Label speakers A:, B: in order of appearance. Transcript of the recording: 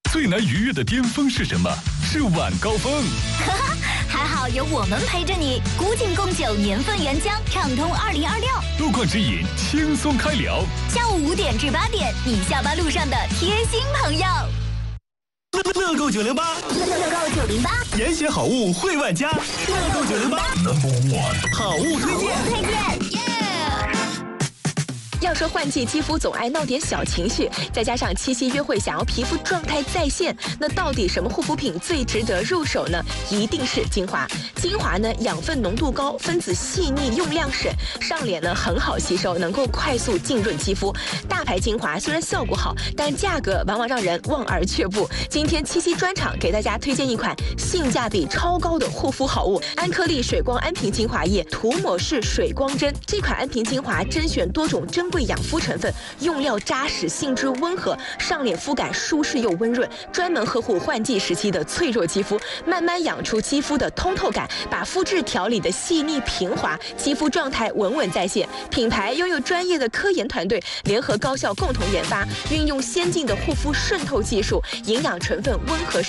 A: 最难逾越的巅峰是什么？是晚高峰。
B: 还好有我们陪着你，古井贡酒年份原浆，畅通2026。
A: 路况指引，轻松开聊。
B: 下午5点至8点，你下班路上的贴心朋友。
C: 乐购908，
B: 乐购908，
C: 严选好物惠万家。乐购908 ，No.1 好物推荐。
D: 要说换季肌肤总爱闹点小情绪，再加上七夕约会想要皮肤状态在线，那到底什么护肤品最值得入手呢？一定是精华。精华呢，养分浓度高，分子细腻，用量省，上脸呢很好吸收，能够快速浸润肌肤。大牌精华虽然效果好，但价格往往让人望而却步。今天七夕专场给大家推荐一款性价比超高的护肤好物——安颗粒水光安瓶精华液涂抹式水光针。这款安瓶精华甄选多种珍贵养肤成分，用料扎实，性质温和，上脸肤感舒适又温润，专门呵护换季时期的脆弱肌肤，慢慢养出肌肤的通透感，把肤质调理的细腻平滑，肌肤状态稳稳在线。品牌拥有专业的科研团队，联合高校共同研发，运用先进的护肤渗透技术，营养成分温和。